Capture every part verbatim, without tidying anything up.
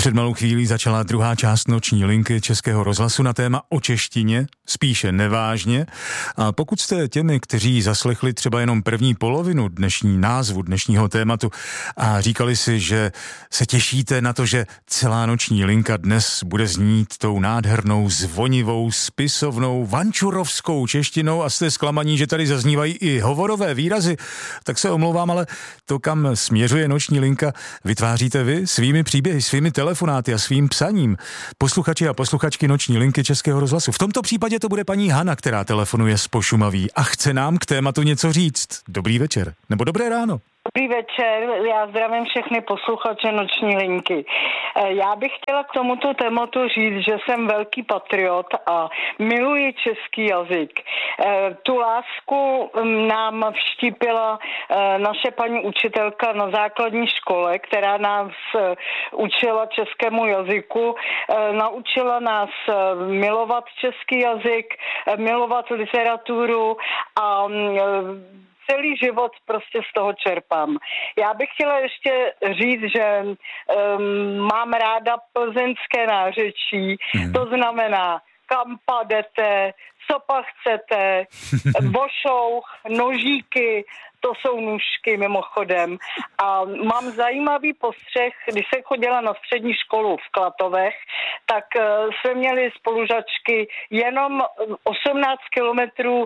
Před malou chvílí začala druhá část noční linky Českého rozhlasu na téma o češtině, spíše nevážně. A pokud jste těmi, kteří zaslechli třeba jenom první polovinu dnešní názvu dnešního tématu a říkali si, že se těšíte na to, že celá noční linka dnes bude znít tou nádhernou, zvonivou, spisovnou, vančurovskou češtinou a jste zklamaní, že tady zaznívají i hovorové výrazy, tak se omlouvám, ale to, kam směřuje noční linka, vytváříte vy svými příběhy, svými telefonáty a svým psaním. Posluchači a posluchačky noční linky Českého rozhlasu. V tomto případě to bude paní Hana, která telefonuje z Pošumaví a chce nám k tématu něco říct. Dobrý večer, nebo dobré ráno. Dobrý večer, já zdravím všechny posluchače noční linky. Já bych chtěla k tomuto tématu říct, že jsem velký patriot a miluji český jazyk. Tu lásku nám vštípila naše paní učitelka na základní škole, která nás učila českému jazyku, naučila nás milovat český jazyk, milovat literaturu a celý život prostě z toho čerpám. Já bych chtěla ještě říct, že um, mám ráda plzeňské nářečí, hmm. to znamená, kam padete, co pak chcete, bošouch, nožíky, to jsou nůžky mimochodem. A mám zajímavý postřeh, když jsem chodila na střední školu v Klatovech, tak uh, jsme měli spolužačky jenom osmnáct kilometrů uh,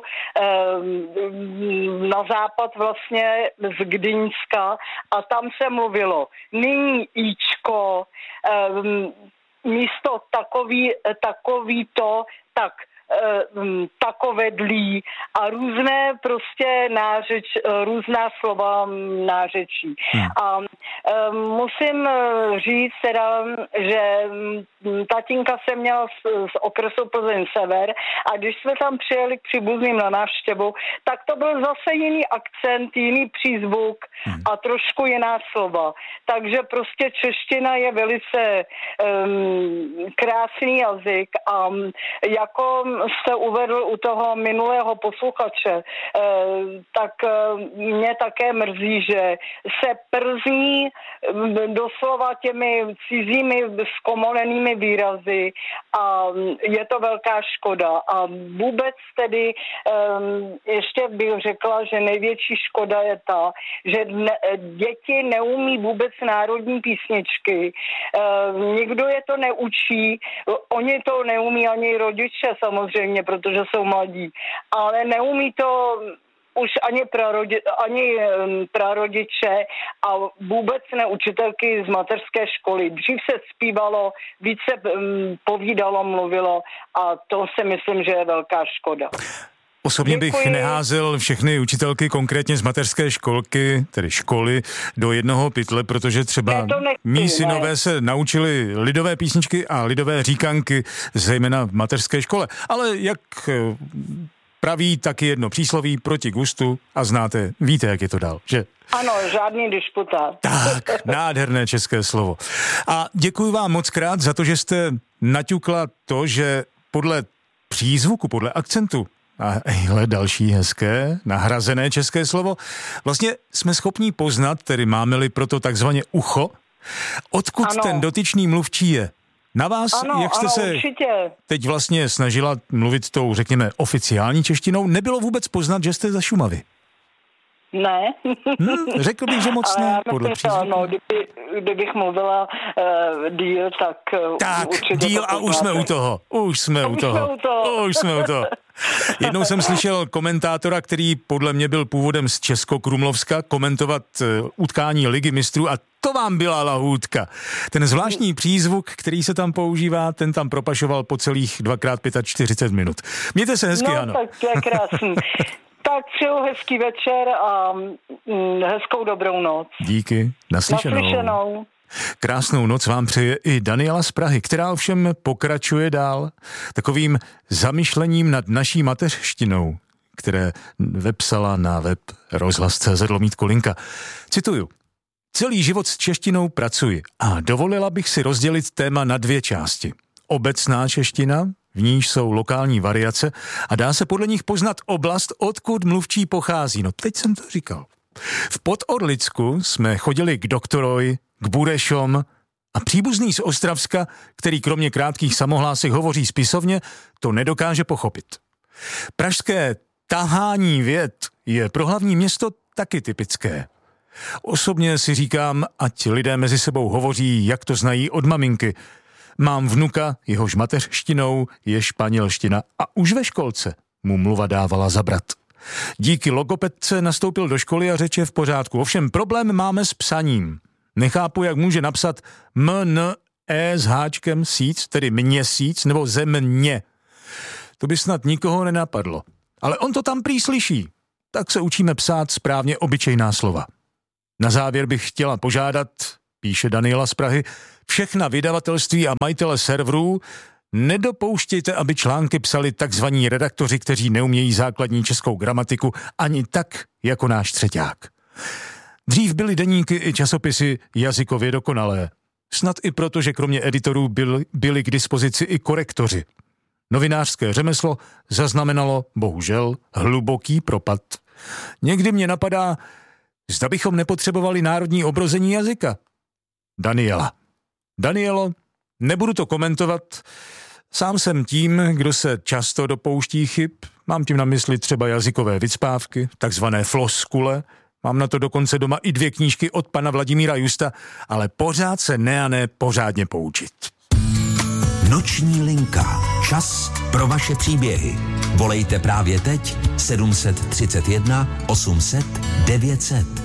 na západ vlastně z Gdyňska a tam se mluvilo nyní Ičko, um, místo takový, takový to, tak takovedlí a různé prostě nářeč, různá slova nářečí. Hmm. A um, musím říct teda, že tatínka se měla z, z okresu Plzeň Sever a když jsme tam přijeli k příbuzným na návštěvu, tak to byl zase jiný akcent, jiný přízvuk hmm. a trošku jiná slova. Takže prostě čeština je velice um, krásný jazyk a um, jako jste uvedl u toho minulého posluchače, tak mě také mrzí, že se przní doslova těmi cizími zkomolenými výrazy a je to velká škoda. A vůbec tedy ještě bych řekla, že největší škoda je ta, že děti neumí vůbec národní písničky. Nikdo je to neučí, oni to neumí ani rodiče samozřejmě, Samozřejmě, protože jsou mladí, ale neumí to už ani, prarodi, ani um, prarodiče a vůbec ne učitelky z mateřské školy. Dřív se zpívalo, více um, povídalo, mluvilo a to si myslím, že je velká škoda. Osobně Děkuji. bych neházel všechny učitelky konkrétně z mateřské školky, tedy školy, do jednoho pytle, protože třeba nechci, mí synové ne. se naučili lidové písničky a lidové říkanky, zejména v mateřské škole. Ale jak praví taky jedno přísloví proti gustu a znáte, víte, jak je to dál, že? Ano, žádný disputát. Tak, nádherné české slovo. A děkuji vám moc krát za to, že jste naťukla to, že podle přízvuku, podle akcentu a ejhle, další hezké, nahrazené české slovo. Vlastně jsme schopni poznat, tedy máme-li proto takzvaně ucho, odkud ano. ten dotyčný mluvčí je. Na vás, ano, jak jste ano, se určitě. teď vlastně snažila mluvit tou, řekněme, oficiální češtinou, nebylo vůbec poznat, že jste ze Šumavy. Ne. Hmm, řekl bych, že moc ne, podle přízvuku. Ano, kdyby, kdybych mluvila uh, díl, tak uh, Tak, určitě díl a už jsme u toho. Už jsme u toho. u toho. Už jsme u toho. Jednou jsem slyšel komentátora, který podle mě byl původem z Českokrumlovska, komentovat uh, utkání Ligy mistrů a to vám byla lahůdka. Ten zvláštní přízvuk, který se tam používá, ten tam propašoval po celých dvakrát čtyřicet pět minut. Mějte se hezky, no, ano. Tak to je krásný. Tak přeju hezký večer a mm, hezkou dobrou noc. Díky, naslyšenou. Naslyšenou. Krásnou noc vám přeje i Daniela z Prahy, která ovšem pokračuje dál takovým zamyšlením nad naší mateřštinou, které vepsala na web rozhlas tečka cé zet lomítko linka. Cituju. Celý život s češtinou pracuji a dovolila bych si rozdělit téma na dvě části. Obecná čeština, v níž jsou lokální variace a dá se podle nich poznat oblast, odkud mluvčí pochází. No teď jsem to říkal. V Podorlicku jsme chodili k doktoroj, k Burešom A příbuzný z Ostravska, který kromě krátkých samohlásek hovoří spisovně, to nedokáže pochopit. Pražské tahání vět je pro hlavní město taky typické. Osobně si říkám, ať lidé mezi sebou hovoří, jak to znají od maminky. Mám vnuka, jehož mateřštinou je španělština a už ve školce mu mluva dávala zabrat. Díky logopedce nastoupil do školy a řeč je v pořádku. Ovšem problém máme s psaním. Nechápu, jak může napsat m, n, e s háčkem síc, tedy měsíc, nebo země. To by snad nikoho nenapadlo. Ale on to tam prý slyší. Tak se učíme psát správně obyčejná slova. Na závěr bych chtěla požádat, píše Daniela z Prahy, všechna vydavatelství a majitele serverů, nedopouštějte, aby články psali takzvaní redaktoři, kteří neumějí základní českou gramatiku ani tak, jako náš třeťák. Dřív byly deníky i časopisy jazykově dokonalé. Snad i proto, že kromě editorů byli, byli k dispozici i korektoři. Novinářské řemeslo zaznamenalo, bohužel, hluboký propad. Někdy mě napadá, zda bychom nepotřebovali národní obrození jazyka. Daniela. Danielo, nebudu to komentovat. Sám jsem tím, kdo se často dopouští chyb. Mám tím na mysli třeba jazykové vycpávky, takzvané floskule. Mám na to dokonce doma i dvě knížky od pana Vladimíra Justa, ale pořád se ne a ne pořádně poučit. Noční linka. Čas pro vaše příběhy. Volejte právě teď sedm set třicet jedna osm set devět set.